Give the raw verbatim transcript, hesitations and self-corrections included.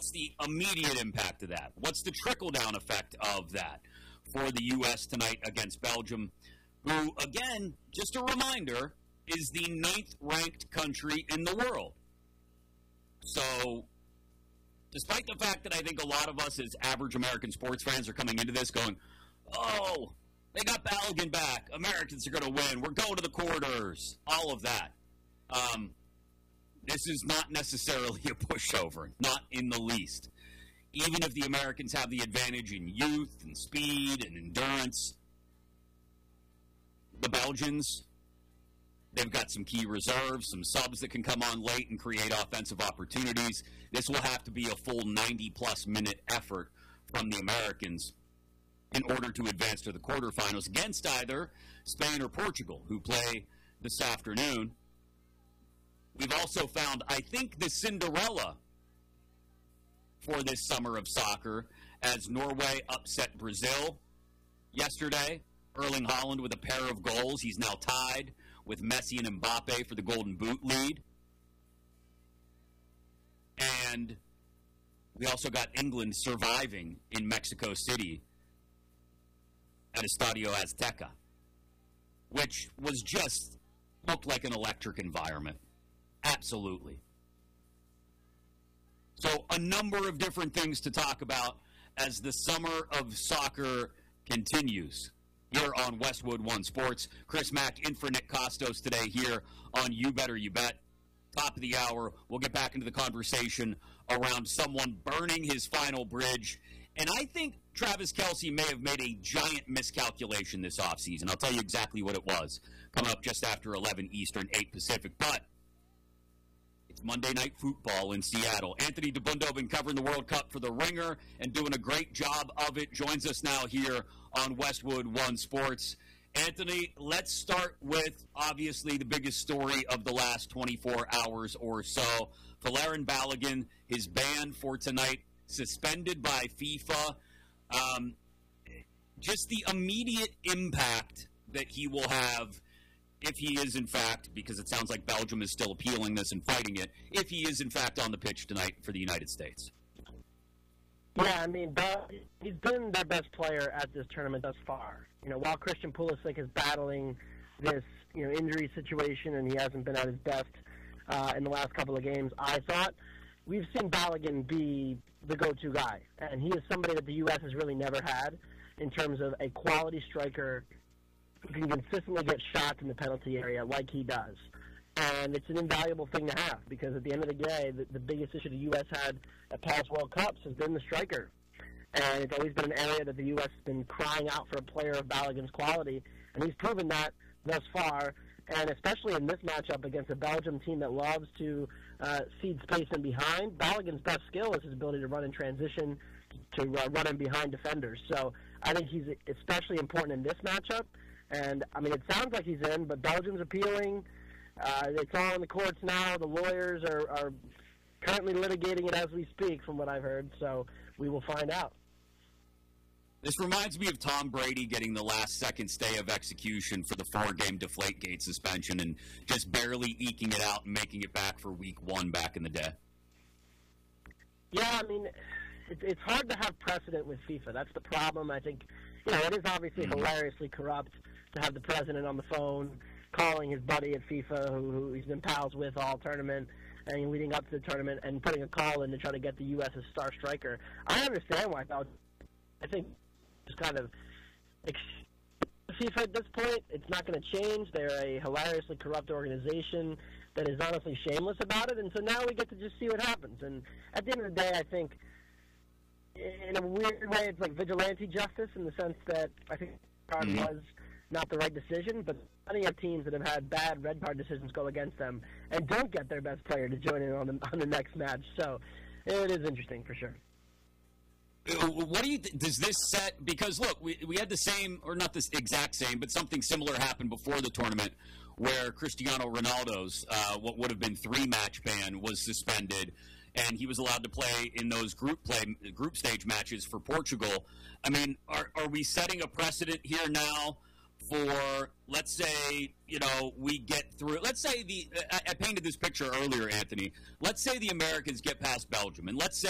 what's the immediate impact of that? What's the trickle-down effect of that for the U S tonight against Belgium, who, again, just a reminder, is the ninth-ranked country in the world? So, despite the fact that I think a lot of us as average American sports fans are coming into this going, oh, they got Balogun back, Americans are going to win, we're going to the quarters, all of that. Um, this is not necessarily a pushover, not in the least. Even if the Americans have the advantage in youth and speed and endurance, the Belgians, they've got some key reserves, some subs that can come on late and create offensive opportunities. This will have to be a full ninety-plus minute effort from the Americans in order to advance to the quarterfinals against either Spain or Portugal, who play this afternoon. We've also found, I think, the Cinderella for this summer of soccer, as Norway upset Brazil yesterday. Erling Haaland with a pair of goals. He's now tied with Messi and Mbappe for the Golden Boot lead. And we also got England surviving in Mexico City at Estadio Azteca, which was just looked like an electric environment. Absolutely. So a number of different things to talk about as the summer of soccer continues here on Westwood One Sports. Chris Mack in for Nick Costos today here on You Better You Bet. Top of the hour, we'll get back into the conversation around someone burning his final bridge. And I think Travis Kelce may have made a giant miscalculation this offseason. I'll tell you exactly what it was. Coming up just after eleven Eastern, eight Pacific. But it's Monday Night Football in Seattle. Anthony DeBundo been covering the World Cup for The Ringer and doing a great job of it. Joins us now here on Westwood One Sports. Anthony, let's start with, obviously, the biggest story of the last twenty-four hours or so. Folarin Balogun, his ban for tonight, suspended by FIFA. Um, just the immediate impact that he will have if he is, in fact, because it sounds like Belgium is still appealing this and fighting it, if he is, in fact, on the pitch tonight for the United States. Yeah, I mean, he's been their best player at this tournament thus far. You know, while Christian Pulisic is battling this, you know, injury situation and he hasn't been at his best uh, in the last couple of games, I thought we've seen Balogun be the go-to guy. And he is somebody that the U S has really never had in terms of a quality striker who can consistently get shots in the penalty area like he does. And it's an invaluable thing to have because at the end of the day, the, the biggest issue the U S had at past World Cups has been the striker. And it's always been an area that the U S has been crying out for a player of Balogun's quality, and he's proven that thus far, and especially in this matchup against a Belgium team that loves to uh, cede space in behind. Balogun's best skill is his ability to run in transition, to uh, run in behind defenders. So I think he's especially important in this matchup. And, I mean, it sounds like he's in, but Belgium's appealing. Uh, it's all in the courts now. The lawyers are, are currently litigating it as we speak, from what I've heard. So we will find out. This reminds me of Tom Brady getting the last-second stay of execution for the four-game Deflategate suspension and just barely eking it out and making it back for week one back in the day. Yeah, I mean, it, it's hard to have precedent with FIFA. That's the problem. I think, you know, it is obviously mm-hmm. hilariously corrupt to have the president on the phone calling his buddy at FIFA, who, who he's been pals with all tournament, and leading up to the tournament, and putting a call in to try to get the U S's star striker. I understand why Belgium, I think, just kind of FIFA at this point. It's not going to change. They're a hilariously corrupt organization that is honestly shameless about it, and so now we get to just see what happens. And at the end of the day, I think, in a weird way, it's like vigilante justice in the sense that I think the card mm-hmm. was not the right decision, but plenty of teams that have had bad red card decisions go against them and don't get their best player to join in on the, on the next match. So it is interesting for sure. What do you th- does this set? Because look, we we had the same, or not the exact same, but something similar happened before the tournament, where Cristiano Ronaldo's uh, what would have been three match ban was suspended, and he was allowed to play in those group play group stage matches for Portugal. I mean, are are we setting a precedent here now for, let's say, you know, we get through, let's say the, I, I painted this picture earlier, Anthony, let's say the Americans get past Belgium, and let's say